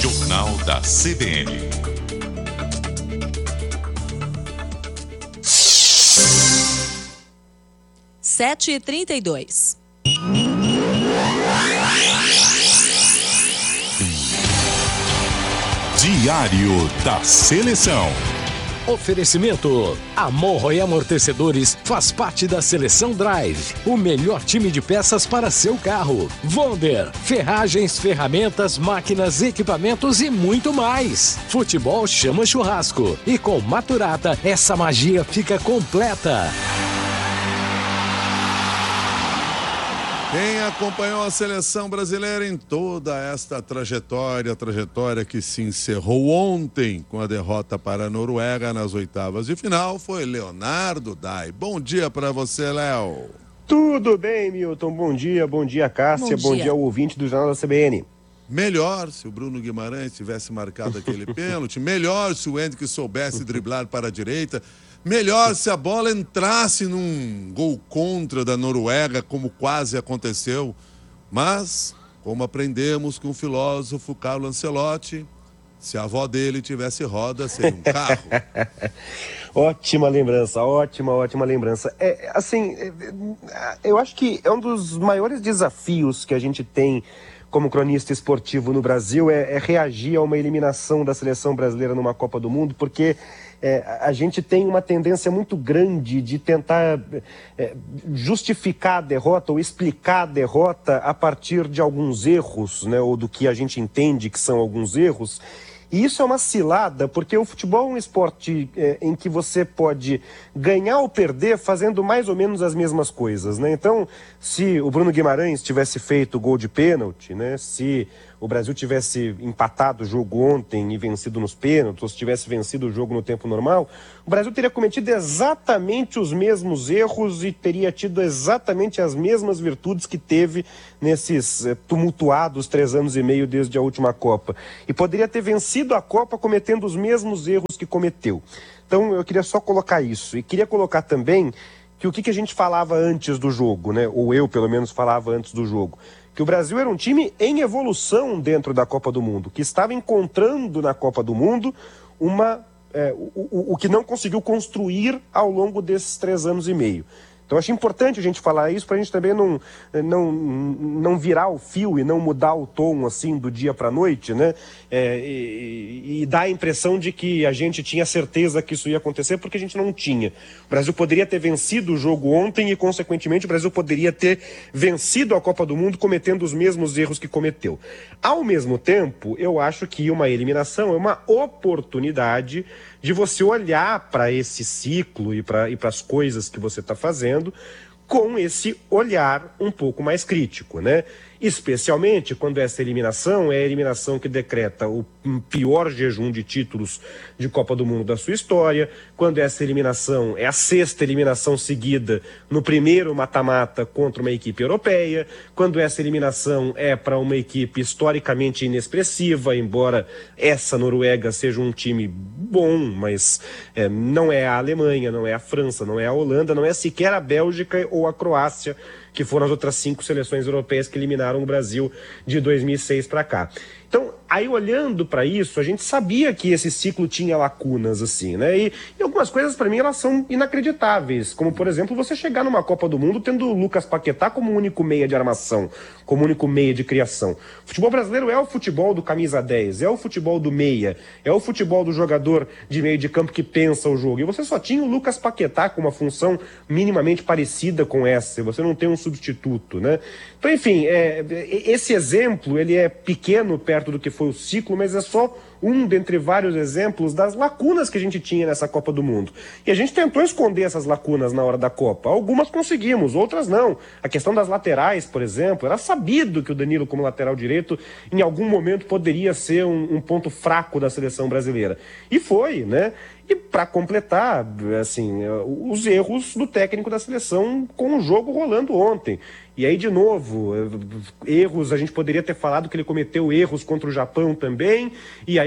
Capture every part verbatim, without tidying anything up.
Jornal da C B N. sete e trinta e dois. Diário da Seleção. Oferecimento: Amorro e Amortecedores faz parte da Seleção Drive, o melhor time de peças para seu carro. Wonder, ferragens, ferramentas, máquinas, equipamentos e muito mais. Futebol chama churrasco e com Maturata essa magia fica completa. Quem acompanhou a seleção brasileira em toda esta trajetória, trajetória que se encerrou ontem com a derrota para a Noruega nas oitavas de final, foi Leonardo Dai. Bom dia para você, Léo. Tudo bem, Milton. Bom dia, bom dia, Cássia. Bom, bom dia. dia ao ouvinte do Jornal da C B N. Melhor se o Bruno Guimarães tivesse marcado aquele pênalti, melhor se o Hendrick soubesse driblar para a direita, melhor se a bola entrasse num gol contra da Noruega, como quase aconteceu. Mas, como aprendemos com o filósofo Carlo Ancelotti, se a avó dele tivesse roda, seria um carro. Ótima lembrança, ótima, ótima lembrança. É, assim, eu acho que é um dos maiores desafios que a gente tem como cronista esportivo no Brasil, é, é reagir a uma eliminação da seleção brasileira numa Copa do Mundo, porque é, a gente tem uma tendência muito grande de tentar é, justificar a derrota ou explicar a derrota a partir de alguns erros, né, ou do que a gente entende que são alguns erros. E isso é uma cilada, porque o futebol é um esporte é, em que você pode ganhar ou perder fazendo mais ou menos as mesmas coisas, né? Então, se o Bruno Guimarães tivesse feito o gol de pênalti, né? Se o Brasil tivesse empatado o jogo ontem e vencido nos pênaltis, ou se tivesse vencido o jogo no tempo normal, o Brasil teria cometido exatamente os mesmos erros e teria tido exatamente as mesmas virtudes que teve nesses eh, tumultuados três anos e meio desde a última Copa. E poderia ter vencido a Copa cometendo os mesmos erros que cometeu. Então eu queria só colocar isso. E queria colocar também que o que, que a gente falava antes do jogo, né? Ou eu pelo menos falava antes do jogo, que o Brasil era um time em evolução dentro da Copa do Mundo, que estava encontrando na Copa do Mundo uma, é, o, o, o que não conseguiu construir ao longo desses três anos e meio. Então, acho importante a gente falar isso para a gente também não, não, não virar o fio e não mudar o tom assim do dia para a noite, né? É, e, e dar a impressão de que a gente tinha certeza que isso ia acontecer, porque a gente não tinha. O Brasil poderia ter vencido o jogo ontem e, consequentemente, o Brasil poderia ter vencido a Copa do Mundo cometendo os mesmos erros que cometeu. Ao mesmo tempo, eu acho que uma eliminação é uma oportunidade de você olhar para esse ciclo e para e para as coisas que você está fazendo com esse olhar um pouco mais crítico, né? Especialmente quando essa eliminação é a eliminação que decreta o pior jejum de títulos de Copa do Mundo da sua história, quando essa eliminação é a sexta eliminação seguida no primeiro mata-mata contra uma equipe europeia, quando essa eliminação é para uma equipe historicamente inexpressiva, embora essa Noruega seja um time bom, mas é, não é a Alemanha, não é a França, não é a Holanda, não é sequer a Bélgica ou a Croácia, que foram as outras cinco seleções europeias que eliminaram o Brasil de dois mil e seis para cá. Então, aí olhando para isso, a gente sabia que esse ciclo tinha lacunas, assim, né? E, e algumas coisas, para mim, elas são inacreditáveis. Como, por exemplo, você chegar numa Copa do Mundo tendo o Lucas Paquetá como único meia de armação, como único meia de criação. O futebol brasileiro é o futebol do camisa dez, é o futebol do meia, é o futebol do jogador de meio de campo que pensa o jogo. E você só tinha o Lucas Paquetá com uma função minimamente parecida com essa. Você não tem um substituto, né? Então, enfim, é, esse exemplo, ele é pequeno perto do que foi o ciclo, mas é só um dentre vários exemplos das lacunas que a gente tinha nessa Copa do Mundo. E a gente tentou esconder essas lacunas na hora da Copa. Algumas conseguimos, outras não. A questão das laterais, por exemplo, era sabido que o Danilo, como lateral direito, em algum momento poderia ser um, um ponto fraco da seleção brasileira. E foi, né? E para completar, assim, os erros do técnico da seleção com o jogo rolando ontem. E aí, de novo, erros, a gente poderia ter falado que ele cometeu erros contra o Japão também, e aí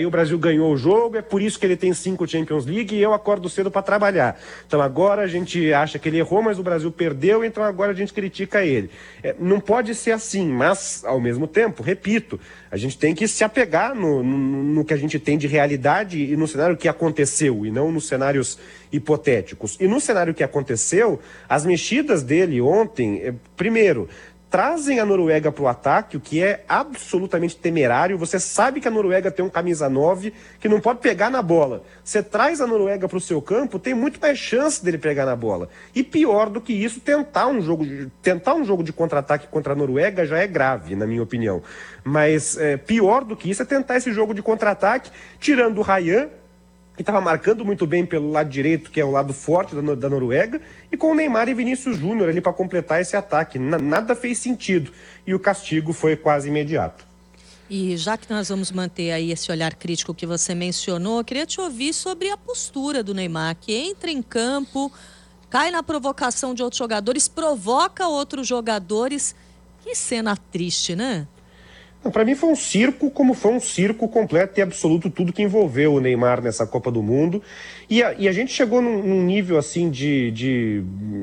aí o Brasil ganhou o jogo, é por isso que ele tem cinco Champions League e eu acordo cedo para trabalhar. Então agora a gente acha que ele errou, mas o Brasil perdeu, então agora a gente critica ele. É, não pode ser assim, mas ao mesmo tempo, repito, a gente tem que se apegar no, no, no que a gente tem de realidade e no cenário que aconteceu, e não nos cenários hipotéticos. E no cenário que aconteceu, as mexidas dele ontem, é, primeiro, trazem a Noruega para o ataque, o que é absolutamente temerário. Você sabe que a Noruega tem um camisa nove que não pode pegar na bola. Você traz a Noruega para o seu campo, tem muito mais chance dele pegar na bola. E pior do que isso, tentar um jogo de, tentar um jogo de contra-ataque contra a Noruega já é grave, na minha opinião. Mas é, pior do que isso é tentar esse jogo de contra-ataque, tirando o Rayan, que estava marcando muito bem pelo lado direito, que é o lado forte da, da Noruega, e com o Neymar e Vinícius Júnior ali para completar esse ataque. N- nada fez sentido. E o castigo foi quase imediato. E já que nós vamos manter aí esse olhar crítico que você mencionou, eu queria te ouvir sobre a postura do Neymar, que entra em campo, cai na provocação de outros jogadores, provoca outros jogadores. Que cena triste, né? Para mim foi um circo, como foi um circo completo e absoluto tudo que envolveu o Neymar nessa Copa do Mundo. E a, e a gente chegou num, num nível assim de, de,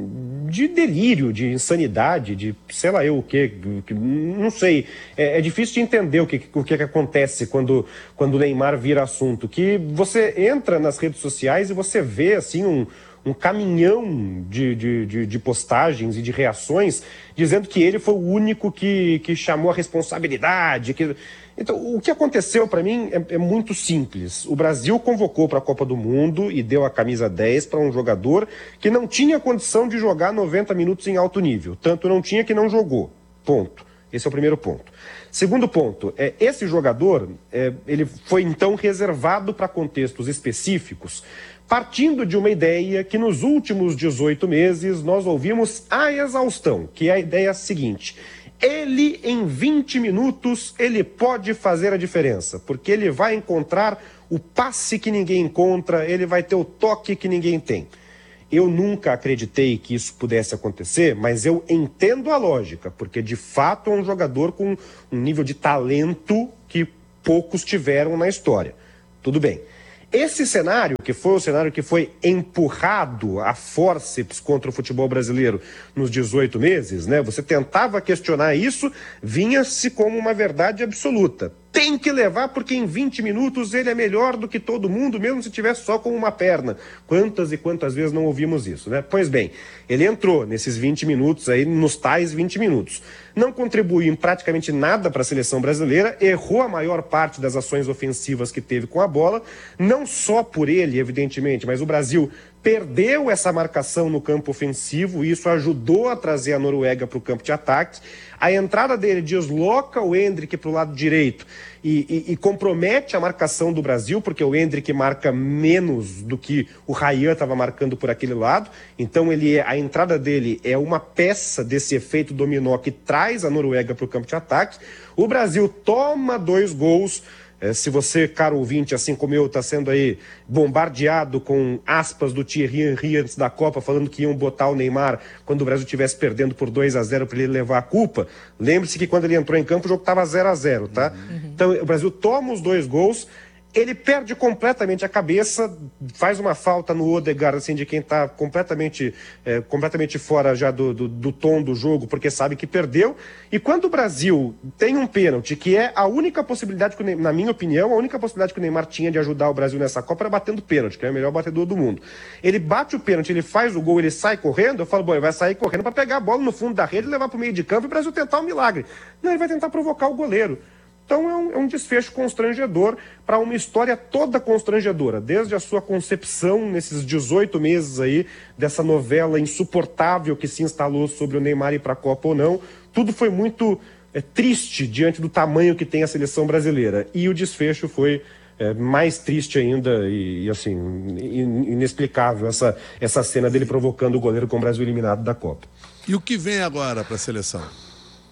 de delírio, de insanidade, de sei lá eu o quê, que, não sei. É, é difícil de entender o que, o que, que acontece quando, quando o Neymar vira assunto. Que você entra nas redes sociais e você vê assim um... um caminhão de, de, de, de postagens e de reações dizendo que ele foi o único que, que chamou a responsabilidade. Que... Então, o que aconteceu para mim é, é muito simples. O Brasil convocou para a Copa do Mundo e deu a camisa dez para um jogador que não tinha condição de jogar noventa minutos em alto nível. Tanto não tinha que não jogou. Ponto. Esse é o primeiro ponto. Segundo ponto, é, esse jogador é, ele foi então reservado para contextos específicos, partindo de uma ideia que nos últimos dezoito meses nós ouvimos a exaustão, que é a ideia seguinte: ele em vinte minutos ele pode fazer a diferença, porque ele vai encontrar o passe que ninguém encontra, ele vai ter o toque que ninguém tem. Eu nunca acreditei que isso pudesse acontecer, mas eu entendo a lógica, porque de fato é um jogador com um nível de talento que poucos tiveram na história. Tudo bem. Esse cenário, que foi o cenário que foi empurrado a fórceps contra o futebol brasileiro nos dezoito meses, né? Você tentava questionar isso, vinha-se como uma verdade absoluta. Tem que levar porque em vinte minutos ele é melhor do que todo mundo, mesmo se tivesse só com uma perna. Quantas e quantas vezes não ouvimos isso, né? Pois bem, ele entrou nesses vinte minutos aí, nos tais vinte minutos. Não contribuiu em praticamente nada para a seleção brasileira, errou a maior parte das ações ofensivas que teve com a bola, não só por ele, evidentemente, mas o Brasil perdeu essa marcação no campo ofensivo, e isso ajudou a trazer a Noruega para o campo de ataque. A entrada dele desloca o Endrick para o lado direito e, e, e compromete a marcação do Brasil, porque o Endrick marca menos do que o Rayan estava marcando por aquele lado. Então ele é, a entrada dele é uma peça desse efeito dominó que traz a Noruega para o campo de ataque. O Brasil toma dois gols. É, se você, caro ouvinte, assim como eu, está sendo aí bombardeado com aspas do Thierry Henry antes da Copa, falando que iam botar o Neymar quando o Brasil estivesse perdendo por dois a zero para ele levar a culpa, lembre-se que quando ele entrou em campo o jogo estava zero a zero, tá? Uhum. Então o Brasil toma os dois gols, ele perde completamente a cabeça, faz uma falta no Odegaard, assim, de quem está completamente, é, completamente fora já do, do, do tom do jogo, porque sabe que perdeu. E quando o Brasil tem um pênalti, que é a única possibilidade, que, na minha opinião, a única possibilidade que o Neymar tinha de ajudar o Brasil nessa Copa era batendo pênalti, que é o melhor batedor do mundo. Ele bate o pênalti, ele faz o gol, ele sai correndo, eu falo, bom, ele vai sair correndo para pegar a bola no fundo da rede, levar para o meio de campo e o Brasil tentar um milagre. Não, ele vai tentar provocar o goleiro. Então é um, é um desfecho constrangedor para uma história toda constrangedora, desde a sua concepção nesses dezoito meses aí, dessa novela insuportável que se instalou sobre o Neymar ir para a Copa ou não. Tudo foi muito é, triste diante do tamanho que tem a seleção brasileira. E o desfecho foi é, mais triste ainda e, e assim, inexplicável, essa, essa cena dele provocando o goleiro com o Brasil eliminado da Copa. E o que vem agora para a seleção?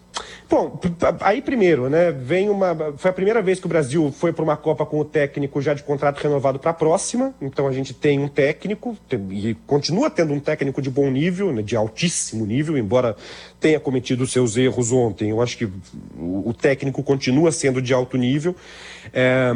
Bom, aí primeiro, né, vem uma... Foi a primeira vez que o Brasil foi para uma Copa com o técnico já de contrato renovado para a próxima, então a gente tem um técnico, tem, e continua tendo um técnico de bom nível, né, de altíssimo nível, embora tenha cometido seus erros ontem, eu acho que o, o técnico continua sendo de alto nível, é,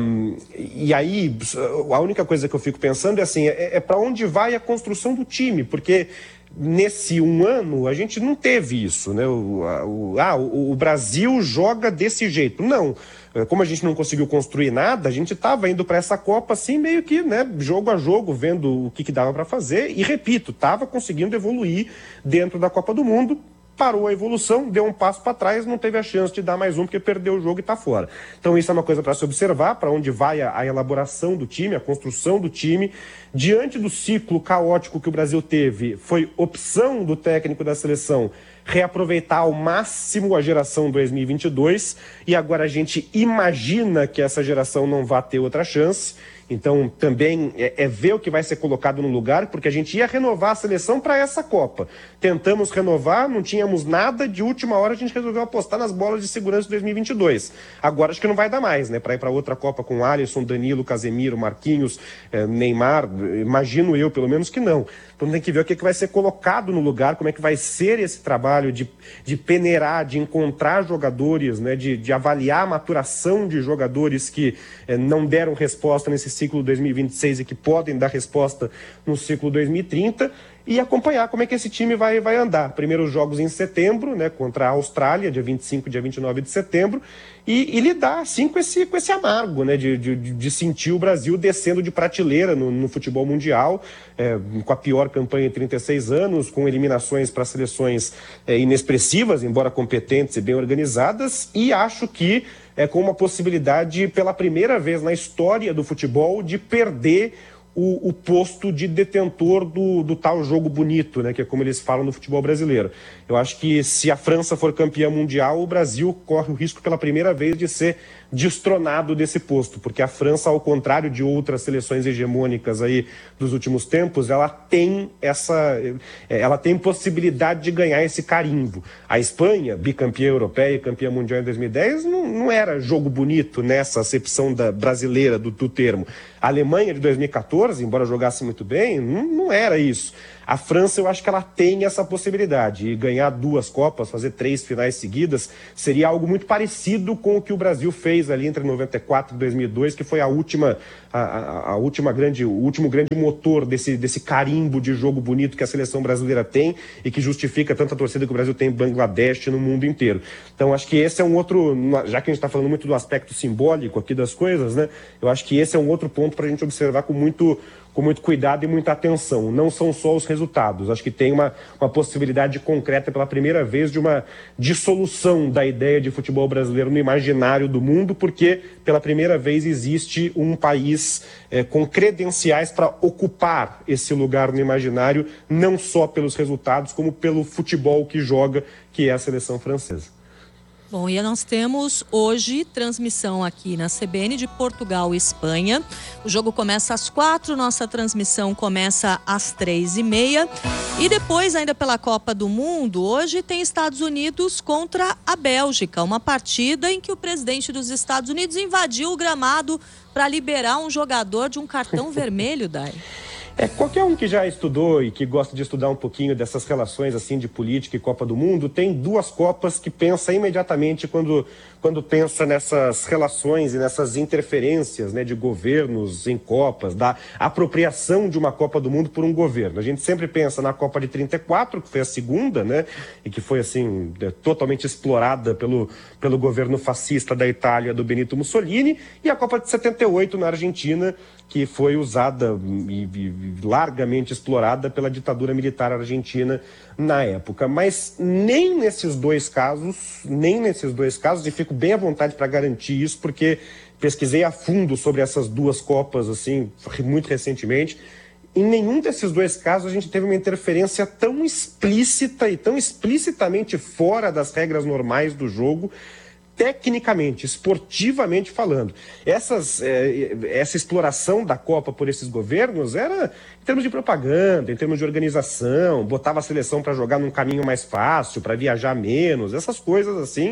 e aí a única coisa que eu fico pensando é assim, é, é para onde vai a construção do time, porque... Nesse um ano, a gente não teve isso, né? O, a, o, ah, o, o Brasil joga desse jeito. Não. Como a gente não conseguiu construir nada, a gente estava indo para essa Copa assim, meio que, né, jogo a jogo, vendo o que, que dava para fazer. E, repito, estava conseguindo evoluir dentro da Copa do Mundo. Parou a evolução, deu um passo para trás, não teve a chance de dar mais um, porque perdeu o jogo e está fora. Então isso é uma coisa para se observar, para onde vai a, a elaboração do time, a construção do time. Diante do ciclo caótico que o Brasil teve, foi opção do técnico da seleção reaproveitar ao máximo a geração dois mil e vinte e dois, e agora a gente imagina que essa geração não vai ter outra chance. Então, também é, é ver o que vai ser colocado no lugar, porque a gente ia renovar a seleção para essa Copa. Tentamos renovar, não tínhamos nada, de última hora a gente resolveu apostar nas bolas de segurança de dois mil e vinte e dois. Agora acho que não vai dar mais, né? Para ir para outra Copa com Alisson, Danilo, Casemiro, Marquinhos, eh, Neymar, imagino eu pelo menos que não. Então tem que ver o que, que vai ser colocado no lugar, como é que vai ser esse trabalho de, de peneirar, de encontrar jogadores, né? de, de avaliar a maturação de jogadores que eh, não deram resposta nesse ciclo dois mil e vinte e seis e que podem dar resposta no ciclo dois mil e trinta, e acompanhar como é que esse time vai, vai andar. Primeiros jogos em setembro, né, contra a Austrália, dia vinte e cinco, dia vinte e nove de setembro, e, e lidar assim com esse, com esse amargo, né, de, de, de sentir o Brasil descendo de prateleira no, no futebol mundial, é, com a pior campanha em trinta e seis anos, com eliminações para seleções é, inexpressivas, embora competentes e bem organizadas, e acho que é com uma possibilidade, pela primeira vez na história do futebol, de perder o, o posto de detentor do, do tal jogo bonito, né, que é como eles falam no futebol brasileiro. Eu acho que se a França for campeã mundial, o Brasil corre o risco pela primeira vez de ser destronado desse posto, porque a França, ao contrário de outras seleções hegemônicas aí dos últimos tempos, ela tem essa, ela tem possibilidade de ganhar esse carimbo. A Espanha, bicampeã europeia e campeã mundial em dois mil e dez, não, não era jogo bonito nessa acepção da brasileira do, do termo. A Alemanha de dois mil e quatorze, embora jogasse muito bem, não, não era isso. A França, eu acho que ela tem essa possibilidade, e ganhar duas Copas, fazer três finais seguidas, seria algo muito parecido com o que o Brasil fez ali entre noventa e quatro e dois mil e dois, que foi a última, a, a, a última grande, o último grande motor desse, desse carimbo de jogo bonito que a seleção brasileira tem e que justifica tanta torcida que o Brasil tem em Bangladesh no mundo inteiro. Então, acho que esse é um outro, já que a gente está falando muito do aspecto simbólico aqui das coisas, né? Eu acho que esse é um outro ponto para a gente observar com muito... com muito cuidado e muita atenção. Não são só os resultados. Acho que tem uma, uma possibilidade concreta pela primeira vez de uma dissolução da ideia de futebol brasileiro no imaginário do mundo, porque pela primeira vez existe um país é, com credenciais para ocupar esse lugar no imaginário, não só pelos resultados, como pelo futebol que joga, que é a seleção francesa. Bom, e nós temos hoje transmissão aqui na C B N de Portugal e Espanha. O jogo começa às quatro, nossa transmissão começa às três e meia. E depois, ainda pela Copa do Mundo, hoje tem Estados Unidos contra a Bélgica. Uma partida em que o presidente dos Estados Unidos invadiu o gramado para liberar um jogador de um cartão vermelho, Dai. É, qualquer um que já estudou e que gosta de estudar um pouquinho dessas relações assim de política e Copa do Mundo, tem duas Copas que pensa imediatamente quando, quando pensa nessas relações e nessas interferências, né, de governos em Copas, da apropriação de uma Copa do Mundo por um governo. A gente sempre pensa na Copa de trinta e quatro, que foi a segunda, né, e que foi assim totalmente explorada pelo, pelo governo fascista da Itália, do Benito Mussolini, e a Copa de setenta e oito na Argentina, que foi usada e, e largamente explorada pela ditadura militar argentina na época. Mas nem nesses dois casos, nem nesses dois casos, e fico bem à vontade para garantir isso, porque pesquisei a fundo sobre essas duas Copas, assim, muito recentemente. Em nenhum desses dois casos a gente teve uma interferência tão explícita e tão explicitamente fora das regras normais do jogo, tecnicamente, esportivamente falando. Essas, é, essa exploração da Copa por esses governos era em termos de propaganda, em termos de organização, botava a seleção para jogar num caminho mais fácil, para viajar menos, essas coisas assim,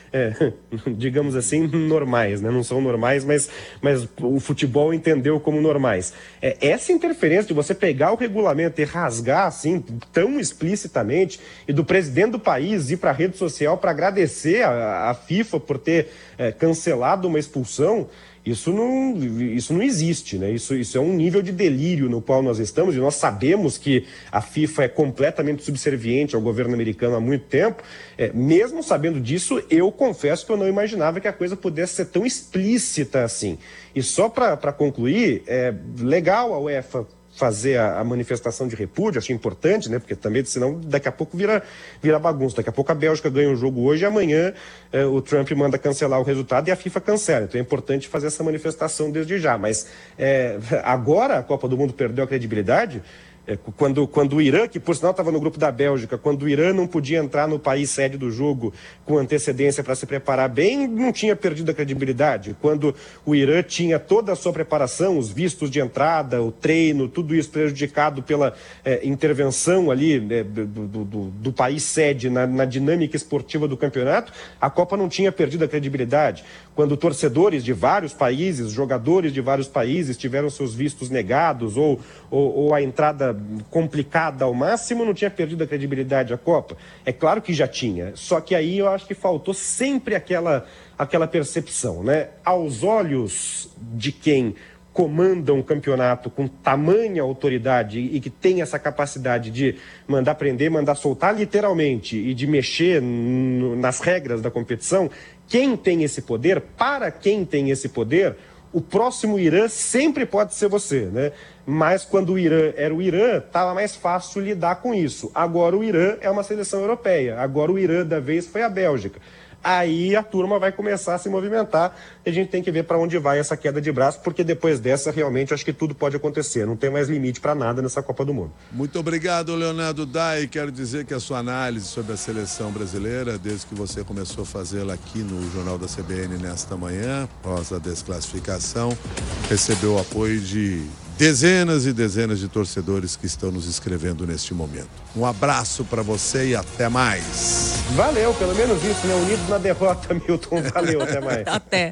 é, digamos assim, normais, né? Não são normais, mas, mas o futebol entendeu como normais. É, essa interferência de você pegar o regulamento e rasgar assim, tão explicitamente, e do presidente do país ir para a rede social para agradecer a, a FIFA por ter é, cancelado uma expulsão, Isso não, isso não existe, né? Isso, isso é um nível de delírio no qual nós estamos, e nós sabemos que a FIFA é completamente subserviente ao governo americano há muito tempo. É, mesmo sabendo disso, eu confesso que eu não imaginava que a coisa pudesse ser tão explícita assim. E só para concluir, é legal a UEFA fazer a, a manifestação de repúdio, achei importante, né? Porque também, senão daqui a pouco vira, vira bagunça. Daqui a pouco a Bélgica ganha o jogo hoje e amanhã eh, o Trump manda cancelar o resultado e a FIFA cancela. Então é importante fazer essa manifestação desde já. Mas eh, agora a Copa do Mundo perdeu a credibilidade. É, quando, quando o Irã, que por sinal estava no grupo da Bélgica, quando o Irã não podia entrar no país sede do jogo com antecedência para se preparar bem, não tinha perdido a credibilidade. Quando o Irã tinha toda a sua preparação, os vistos de entrada, o treino, tudo isso prejudicado pela é, intervenção ali é, do, do, do, do país sede na, na dinâmica esportiva do campeonato, a Copa não tinha perdido a credibilidade. Quando torcedores de vários países, jogadores de vários países tiveram seus vistos negados ou, ou, ou a entrada complicada ao máximo, não tinha perdido a credibilidade a Copa? É claro que já tinha, só que aí eu acho que faltou sempre aquela, aquela percepção, né? Aos olhos de quem comanda um campeonato com tamanha autoridade e que tem essa capacidade de mandar prender, mandar soltar literalmente e de mexer no, nas regras da competição, quem tem esse poder, para quem tem esse poder, o próximo Irã sempre pode ser você, né? Mas quando o Irã era o Irã, estava mais fácil lidar com isso. Agora o Irã é uma seleção europeia. Agora o Irã da vez foi a Bélgica. Aí a turma vai começar a se movimentar e a gente tem que ver para onde vai essa queda de braço, porque depois dessa, realmente, acho que tudo pode acontecer. Não tem mais limite para nada nessa Copa do Mundo. Muito obrigado, Leonardo Dai. Quero dizer que a sua análise sobre a seleção brasileira, desde que você começou a fazê-la aqui no Jornal da C B N nesta manhã, após a desclassificação, recebeu o apoio de dezenas e dezenas de torcedores que estão nos escrevendo neste momento. Um abraço para você e até mais. Valeu, pelo menos isso, né? Unidos na derrota, Milton. Valeu, até mais. Até.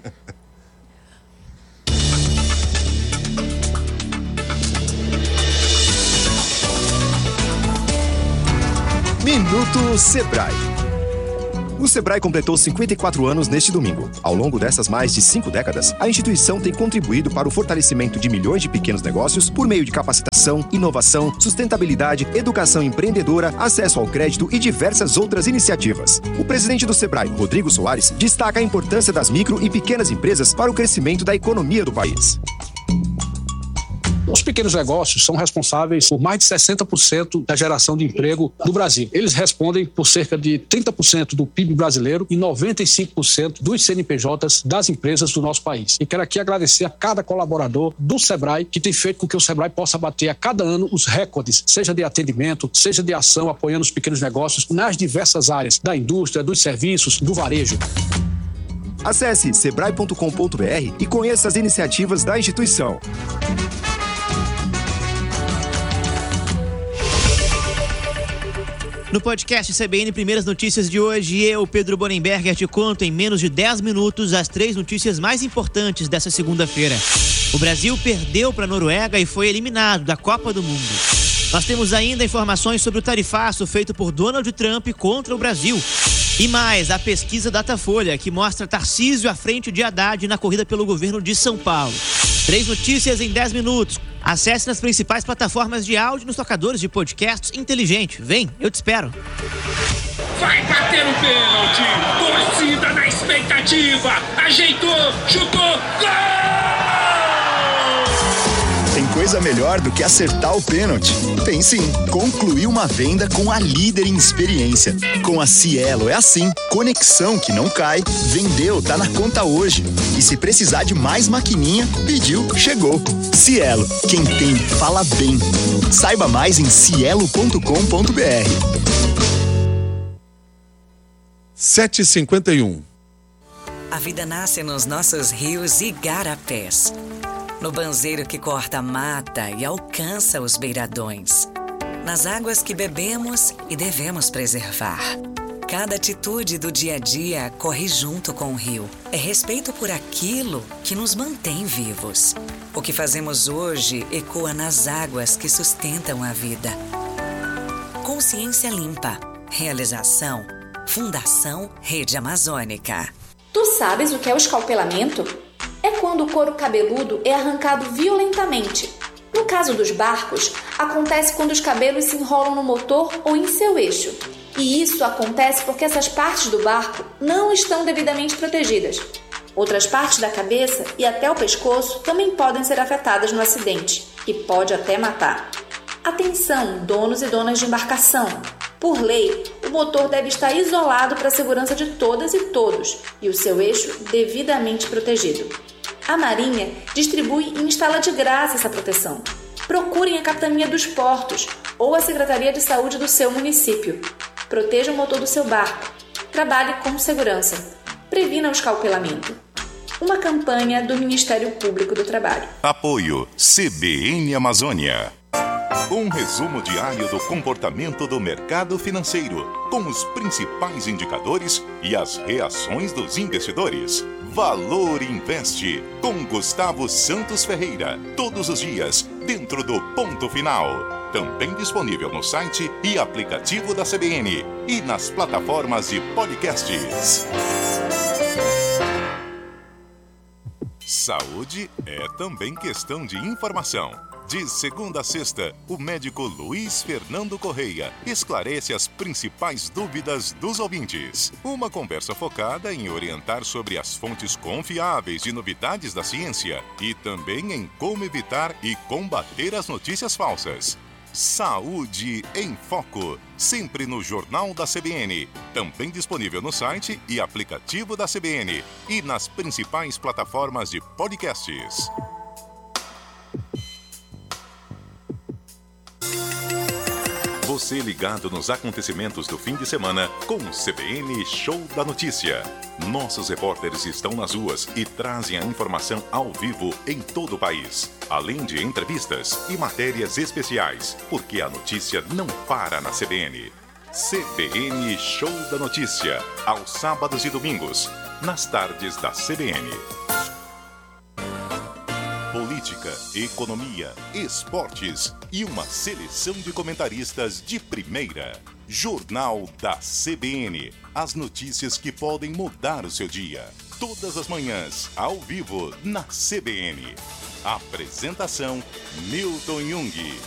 Minuto Sebrae. O Sebrae completou cinquenta e quatro anos neste domingo. Ao longo dessas mais de cinco décadas, a instituição tem contribuído para o fortalecimento de milhões de pequenos negócios por meio de capacitação, inovação, sustentabilidade, educação empreendedora, acesso ao crédito e diversas outras iniciativas. O presidente do Sebrae, Rodrigo Soares, destaca a importância das micro e pequenas empresas para o crescimento da economia do país. Os pequenos negócios são responsáveis por mais de sessenta por cento da geração de emprego do Brasil. Eles respondem por cerca de trinta por cento do P I B brasileiro e noventa e cinco por cento dos C N P Js das empresas do nosso país. E quero aqui agradecer a cada colaborador do Sebrae que tem feito com que o Sebrae possa bater a cada ano os recordes, seja de atendimento, seja de ação, apoiando os pequenos negócios nas diversas áreas da indústria, dos serviços, do varejo. Acesse sebrae ponto com ponto br e conheça as iniciativas da instituição. No podcast C B N Primeiras Notícias de hoje, eu, Pedro Bonenberger, te conto em menos de dez minutos as três notícias mais importantes dessa segunda-feira. O Brasil perdeu para a Noruega e foi eliminado da Copa do Mundo. Nós temos ainda informações sobre o tarifaço feito por Donald Trump contra o Brasil. E mais, a pesquisa Datafolha, que mostra Tarcísio à frente de Haddad na corrida pelo governo de São Paulo. Três notícias em dez minutos. Acesse nas principais plataformas de áudio e nos tocadores de podcasts inteligente. Vem, eu te espero. Vai bater o pênalti. Torcida na expectativa. Ajeitou, chutou, gol! Tem coisa melhor do que acertar o pênalti? Tem sim. Concluir uma venda com a líder em experiência. Com a Cielo é assim. Conexão que não cai. Vendeu, tá na conta hoje. E se precisar de mais maquininha, pediu, chegou. Cielo. Quem tem, fala bem. Saiba mais em cielo ponto com ponto br. sete e cinquenta e um. A vida nasce nos nossos rios e igarapés. No banzeiro que corta a mata e alcança os beiradões. Nas águas que bebemos e devemos preservar. Cada atitude do dia a dia corre junto com o rio. É respeito por aquilo que nos mantém vivos. O que fazemos hoje ecoa nas águas que sustentam a vida. Consciência Limpa. Realização. Fundação Rede Amazônica. Tu sabes o que é o escalpelamento? É quando o couro cabeludo é arrancado violentamente. No caso dos barcos, acontece quando os cabelos se enrolam no motor ou em seu eixo. E isso acontece porque essas partes do barco não estão devidamente protegidas. Outras partes da cabeça e até o pescoço também podem ser afetadas no acidente, que pode até matar. Atenção, donos e donas de embarcação! Por lei, o motor deve estar isolado para a segurança de todas e todos e o seu eixo devidamente protegido. A Marinha distribui e instala de graça essa proteção. Procurem a Capitania dos Portos ou a Secretaria de Saúde do seu município. Proteja o motor do seu barco. Trabalhe com segurança. Previna o escalpelamento. Uma campanha do Ministério Público do Trabalho. Apoio C B N Amazônia. Um resumo diário do comportamento do mercado financeiro, com os principais indicadores e as reações dos investidores. Valor Investe, com Gustavo Santos Ferreira, todos os dias, dentro do Ponto Final. Também disponível no site e aplicativo da C B N e nas plataformas de podcasts. Saúde é também questão de informação. De segunda a sexta, o médico Luiz Fernando Correia esclarece as principais dúvidas dos ouvintes. Uma conversa focada em orientar sobre as fontes confiáveis de novidades da ciência e também em como evitar e combater as notícias falsas. Saúde em Foco, sempre no Jornal da C B N. Também disponível no site e aplicativo da C B N e nas principais plataformas de podcasts. Você ligado nos acontecimentos do fim de semana com o C B N Show da Notícia. Nossos repórteres estão nas ruas e trazem a informação ao vivo em todo o país. Além de entrevistas e matérias especiais, porque a notícia não para na C B N. C B N Show da Notícia, aos sábados e domingos, nas tardes da C B N. Política, economia, esportes e uma seleção de comentaristas de primeira. Jornal da C B N. As notícias que podem mudar o seu dia. Todas as manhãs, ao vivo, na C B N. Apresentação: Milton Jung.